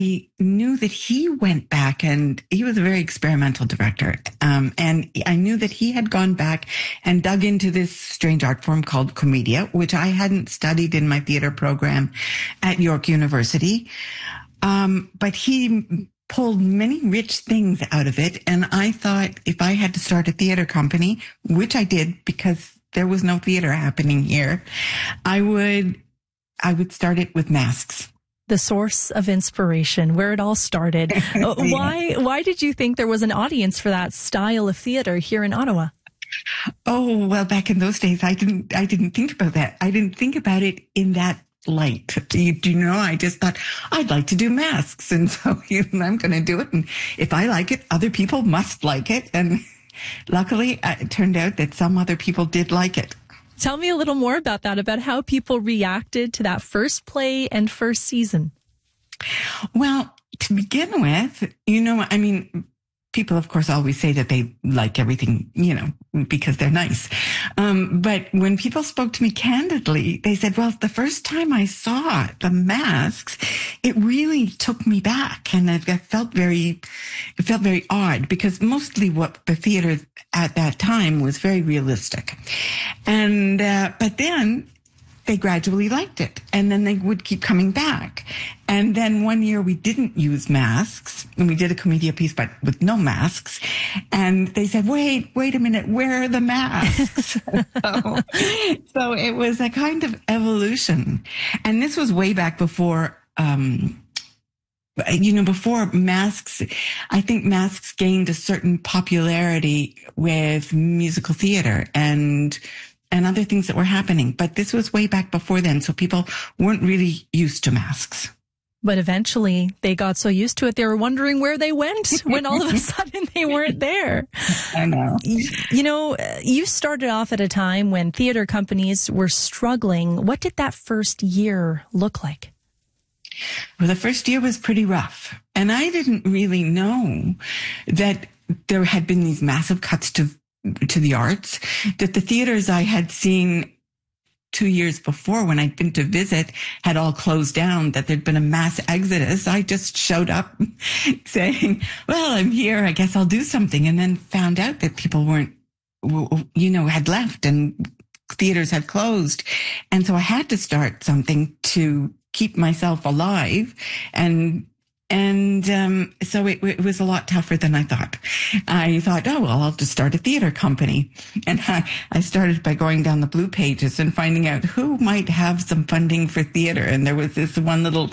knew that he went back, and he was a very experimental director. And I knew that he had gone back and dug into this strange art form called commedia, which I hadn't studied in my theater program at York University. But he pulled many rich things out of it. And I thought if I had to start a theater company, which I did because there was no theater happening here, I would start it with masks. The source of inspiration, where it all started. Why did you think there was an audience for that style of theater here in Ottawa? Oh, well, back in those days, I didn't think about that. I didn't think about it in that light. I just thought I'd like to do masks. And so I'm going to do it. And if I like it, other people must like it. And luckily, it turned out that some other people did like it. Tell me a little more about that, about how people reacted to that first play and first season. Well, to begin with, people, of course, always say that they like everything, because they're nice. But when people spoke to me candidly, they said, well, the first time I saw the masks, it really took me back. And it felt very odd, because mostly what the theater at that time was very realistic. And, but then they gradually liked it, and then they would keep coming back. And then one year we didn't use masks, and we did a commedia piece, but with no masks. And they said, wait a minute, where are the masks? so it was a kind of evolution. And this was way back before, before masks. I think masks gained a certain popularity with musical theater and other things that were happening. But this was way back before then, so people weren't really used to masks. But eventually they got so used to it, they were wondering where they went when all of a sudden they weren't there. I know. You started off at a time when theater companies were struggling. What did that first year look like? Well, the first year was pretty rough. And I didn't really know that there had been these massive cuts to the arts, that the theaters I had seen 2 years before when I'd been to visit had all closed down, that there'd been a mass exodus. I just showed up saying, well, I'm here, I guess I'll do something. And then found out that people had left and theaters had closed. And so I had to start something to keep myself alive. So it was a lot tougher than I thought. I thought, oh, well, I'll just start a theater company. And I started by going down the Blue Pages and finding out who might have some funding for theater. And there was this one little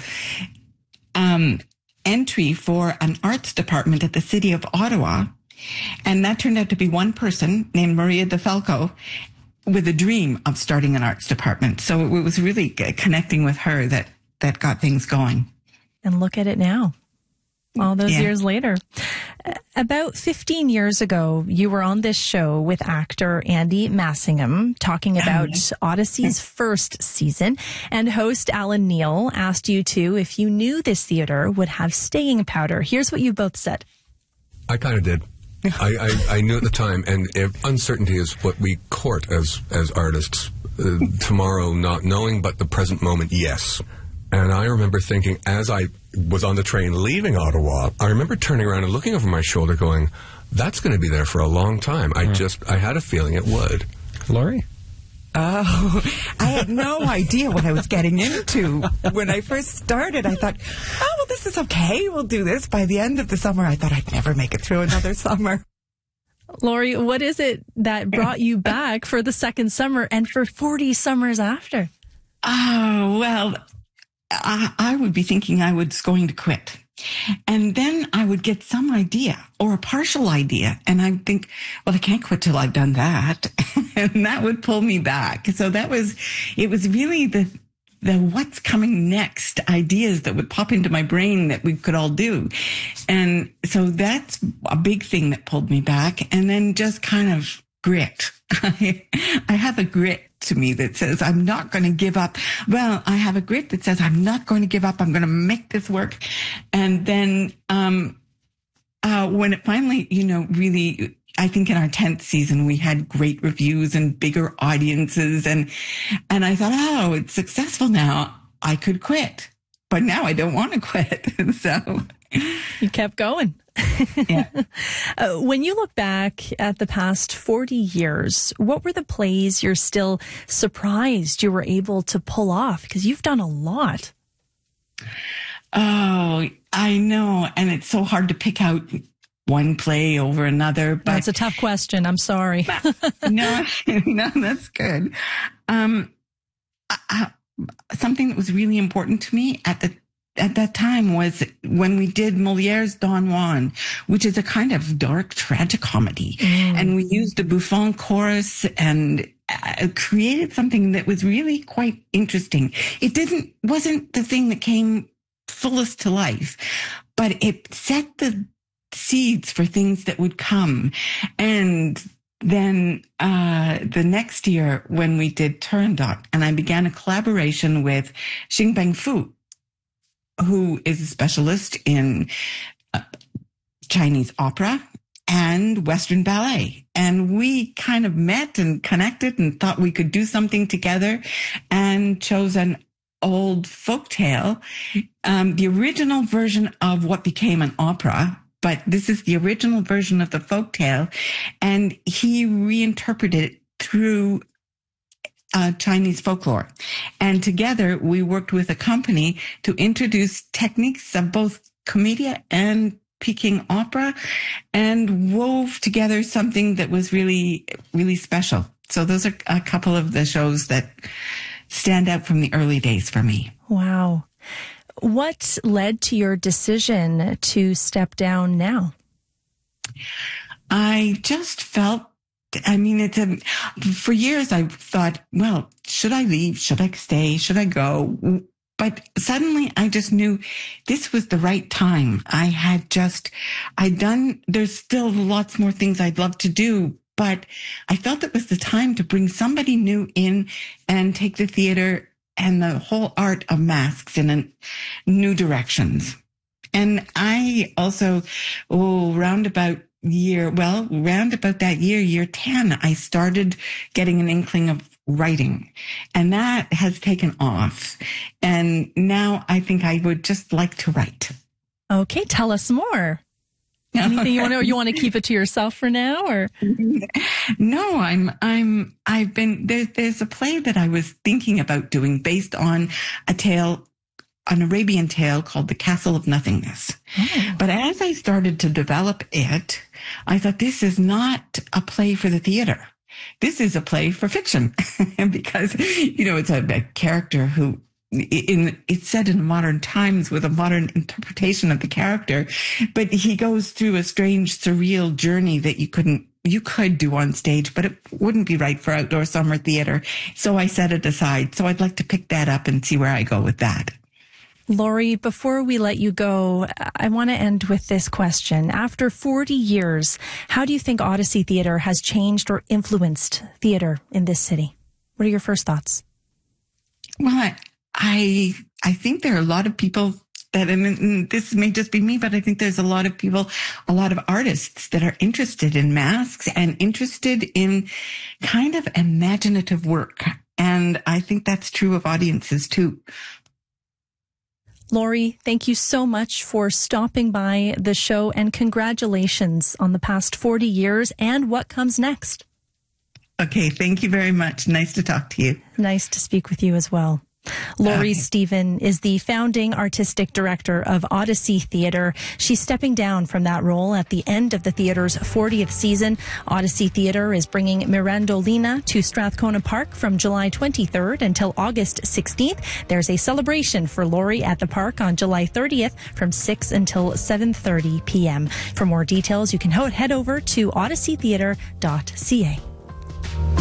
entry for an arts department at the City of Ottawa. And that turned out to be one person named Maria DeFalco with a dream of starting an arts department. So it was really connecting with her that got things going. And look at it now, all those years later. About 15 years ago, you were on this show with actor Andy Massingham talking about Odyssey's first season, and host Alan Neal asked you to if you knew this theater would have staying power. Here's what you both said. I kind of did. I knew at the time, and uncertainty is what we court as artists. Tomorrow not knowing, but the present moment, yes. And I remember thinking, as I was on the train leaving Ottawa, I remember turning around and looking over my shoulder going, that's going to be there for a long time. I had a feeling it would. Laurie? Oh, I had no idea what I was getting into. When I first started, I thought, oh, well, this is okay. We'll do this. By the end of the summer, I thought I'd never make it through another summer. Laurie, what is it that brought you back for the second summer and for 40 summers after? Oh, well, I would be thinking I was going to quit. And then I would get some idea or a partial idea. And I'd think, well, I can't quit till I've done that. And that would pull me back. So it was really the what's coming next ideas that would pop into my brain that we could all do. And so that's a big thing that pulled me back. And then just kind of grit. I have a grit to me that says, I'm not going to give up. Well, I have a grit that says, I'm not going to give up. I'm going to make this work. And then, when it finally, really, I think in our 10th season, we had great reviews and bigger audiences. And I thought, oh, it's successful now. I could quit. but now I don't want to quit. So you kept going. Yeah. When you look back at the past 40 years, what were the plays you're still surprised you were able to pull off? Because you've done a lot. Oh, I know. And it's so hard to pick out one play over another. But that's a tough question. I'm sorry. No, that's good. Something that was really important to me at that time was when we did Molière's Don Juan, which is a kind of dark tragicomedy. And we used a Buffon chorus and created something that was really quite interesting. It wasn't the thing that came fullest to life, but it set the seeds for things that would come. And then the next year when we did Turandot, and I began a collaboration with Xingbeng Fu, who is a specialist in Chinese opera and Western ballet. And we kind of met and connected and thought we could do something together and chose an old folktale, the original version of what became an opera. But this is the original version of the folktale, and he reinterpreted it through Chinese folklore. And together we worked with a company to introduce techniques of both commedia and Peking opera and wove together something that was really, really special. So those are a couple of the shows that stand out from the early days for me. Wow. What led to your decision to step down now? I just felt, for years I thought, well, should I leave? Should I stay? Should I go? But suddenly I just knew this was the right time. There's still lots more things I'd love to do, but I felt it was the time to bring somebody new in and take the theater and the whole art of masks in new directions. And I also, round about that year 10, I started getting an inkling of writing, and that has taken off. And now I think I would just like to write. Okay, tell us more. Anything you want to keep it to yourself for now, or? No, there's a play that I was thinking about doing based on an Arabian tale called The Castle of Nothingness. Oh. But as I started to develop it, I thought this is not a play for the theater. This is a play for fiction because, it's a character who, it's set in modern times with a modern interpretation of the character, but he goes through a strange, surreal journey that you could do on stage, but it wouldn't be right for outdoor summer theater. So I set it aside. So I'd like to pick that up and see where I go with that. Laurie, before we let you go, I want to end with this question. After 40 years, how do you think Odyssey Theatre has changed or influenced theatre in this city? What are your first thoughts? Well, I think there are a lot of people that, and this may just be me, but I think there's a lot of artists that are interested in masks and interested in kind of imaginative work. And I think that's true of audiences too. Laurie, thank you so much for stopping by the show, and congratulations on the past 40 years and what comes next. Okay, thank you very much. Nice to talk to you. Nice to speak with you as well. Laurie Stephen is the founding artistic director of Odyssey Theatre. She's stepping down from that role at the end of the theatre's 40th season. Odyssey Theatre is bringing Mirandolina to Strathcona Park from July 23rd until August 16th. There's a celebration for Laurie at the park on July 30th from 6 until 7:30 p.m. For more details, you can head over to odysseytheatre.ca.